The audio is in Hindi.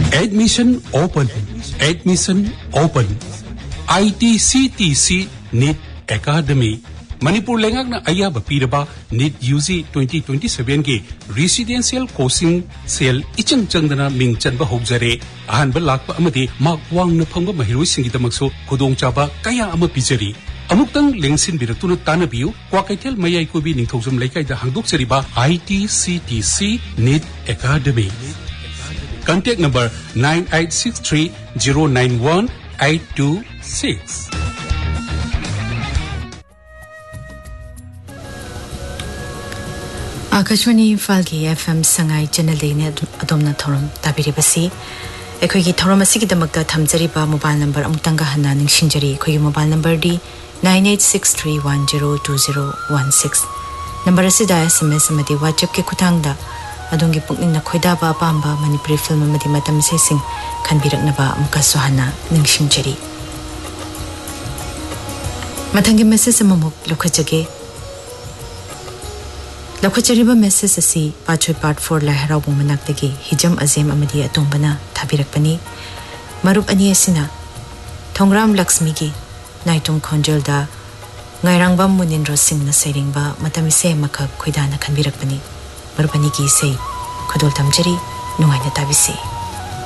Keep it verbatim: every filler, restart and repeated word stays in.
Admission open. Admission open. I T C T C NEET Academy. Manipur lengak na ayaba piraba NEET U G twenty twenty-seven के residential coaching cell इचंग चंगदना मिंग चनबा होगजरे अहन बलाक अमदे माक वांग न फंगबा महिरोइ सिंगिदमक्सो खुदोंग चाबा कया अम पिजरी अमुक्तंग लेंसिन बिरतुन तानबियु क्वाकैथेल मयाइ कुबी निंथौजम लैकाइदा हांगदोकसरिबा I T C T C NEET Academy. Contact number nine eight six three zero nine one eight two six. Akashvani Imphal की एफ एम संगाई चैनल देने अदोमना थोरम ताबिरिबसी एखोगी थोरम असिगिदमक्ता थमजरिबा मोबाइल नंबर अमुक्तंगा हन्ना निंगसिंजरी एखोगी mobile number D nine eight six three one zero two zero one six number असिदा SMS अमदी WhatsApp के खुथांगदा अदोंगी पुकनिंगना खोइदाबा पांबा मणिपुरी फिल्म अमदी मतम सेसिंग खनबिरकनबा अमुका सोहना निंगसिंजरी मथंगी मैसेज अममुक लुखजगे लखचरिबा मैसेज असी पाचोय पार्ट फोर लाहराबु मनाक्तगी हिजम अजेम अमदी अतोंबना थाबिरकपनी मरुप अनि असिना थोंग्राम लक्ष्मी की नाइटुंग खोंजलदा ngairangba muninro singna sairingba matamise makak khoidana khanbirakpani मरुप अनि की से खदोल तमजरी नुंगाइना ताबिसी